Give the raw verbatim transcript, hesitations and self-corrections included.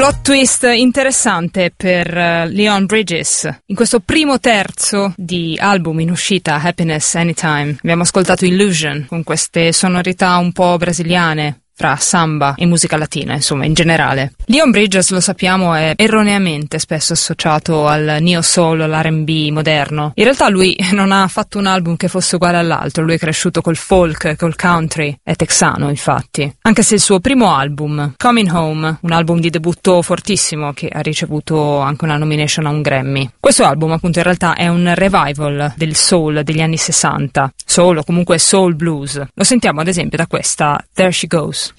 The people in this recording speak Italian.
Plot twist interessante per uh, Leon Bridges. In questo primo terzo di album in uscita, Happiness Anytime, abbiamo ascoltato Illusion con queste sonorità un po' brasiliane fra samba e musica latina, insomma, in generale. Leon Bridges, lo sappiamo, è erroneamente spesso associato al neo soul, all'R and B moderno. In realtà lui non ha fatto un album che fosse uguale all'altro, lui è cresciuto col folk, col country, è texano infatti. Anche se il suo primo album, Coming Home, un album di debutto fortissimo che ha ricevuto anche una nomination a un Grammy. Questo album appunto in realtà è un revival del soul degli anni sessanta, soul o comunque soul blues. Lo sentiamo ad esempio da questa There She Goes.